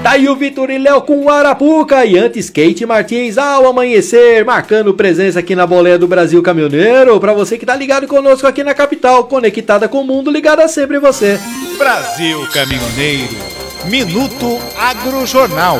Tá aí o Vitor e Léo com o Arapuca e antes Kate Martins ao amanhecer, marcando presença aqui na Boleia do Brasil Caminhoneiro, pra você que tá ligado conosco aqui na capital, conectada com o mundo, ligada sempre em você. Brasil Caminhoneiro, Minuto Agrojornal.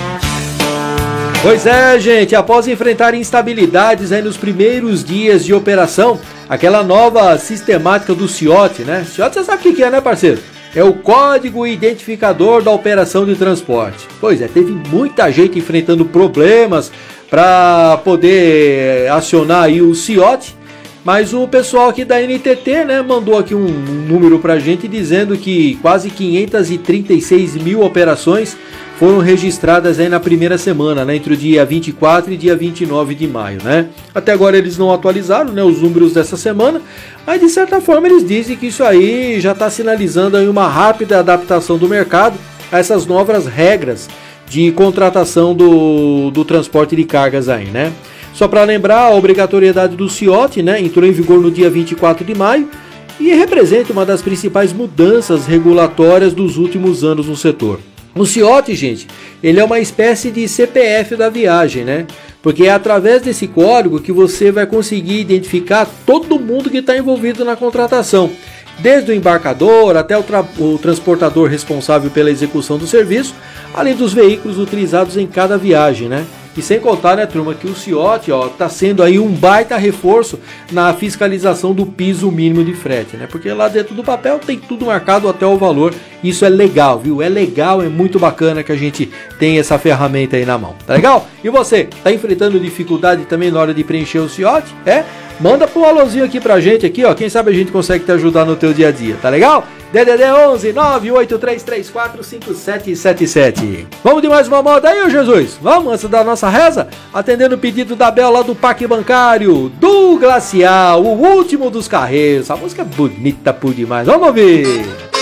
Pois é, gente, após enfrentar instabilidades aí nos primeiros dias de operação, aquela nova sistemática do CIOT, né? CIOT você sabe o que é, né, parceiro? É o Código Identificador da Operação de Transporte. Pois é, teve muita gente enfrentando problemas para poder acionar aí o CIOT, mas o pessoal aqui da NTT, né, mandou aqui um número pra gente dizendo que quase 536 mil operações foram registradas aí na primeira semana, né, entre o dia 24 e dia 29 de maio, né? Até agora eles não atualizaram, né, os números dessa semana, mas de certa forma eles dizem que isso aí já está sinalizando aí uma rápida adaptação do mercado a essas novas regras de contratação do transporte de cargas aí, né? Só para lembrar, a obrigatoriedade do CIOT, né, entrou em vigor no dia 24 de maio e representa uma das principais mudanças regulatórias dos últimos anos no setor. O CIOT, gente, ele é uma espécie de CPF da viagem, né? Porque é através desse código que você vai conseguir identificar todo mundo que está envolvido na contratação, desde o embarcador até o transportador responsável pela execução do serviço, além dos veículos utilizados em cada viagem, né? E sem contar, né, turma, que o CIOT, ó, tá sendo aí um baita reforço na fiscalização do piso mínimo de frete, né? Porque lá dentro do papel tem tudo marcado até o valor. Isso é legal, viu? É legal, é muito bacana que a gente tem essa ferramenta aí na mão. Tá legal? E você, tá enfrentando dificuldade também na hora de preencher o CIOT? Manda um alôzinho aqui pra gente aqui, ó. Quem sabe a gente consegue te ajudar no teu dia a dia, tá legal? DDD 11 98334 5777. Vamos de mais uma moda aí, ô Jesus? Vamos, antes da nossa reza? Atendendo o pedido da Bel lá do Parque Bancário, do Glacial, o último dos carreiros. Essa música é bonita por demais. Vamos ouvir!